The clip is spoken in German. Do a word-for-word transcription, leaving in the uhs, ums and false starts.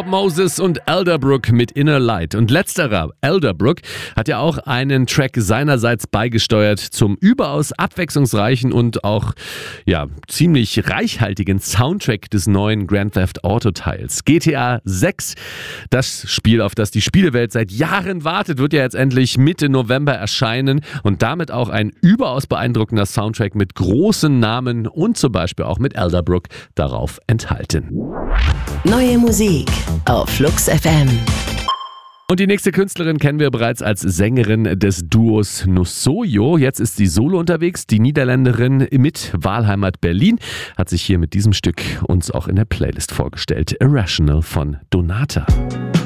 Bob Moses und Elderbrook mit Inner Light. Und letzterer, Elderbrook, hat ja auch einen Track seinerseits beigesteuert zum überaus abwechslungsreichen und auch ja ziemlich reichhaltigen Soundtrack des neuen Grand Theft Auto Teils. G T A sechs, das Spiel, auf das die Spielewelt seit Jahren wartet, wird ja jetzt endlich Mitte November erscheinen und damit auch ein überaus beeindruckender Soundtrack mit großen Namen und zum Beispiel auch mit Elderbrook darauf enthalten. Neue Musik auf Flux F M. Und die nächste Künstlerin kennen wir bereits als Sängerin des Duos Nusoyo. Jetzt ist sie solo unterwegs. Die Niederländerin mit Wahlheimat Berlin hat sich hier mit diesem Stück uns auch in der Playlist vorgestellt. Irrational von Donata.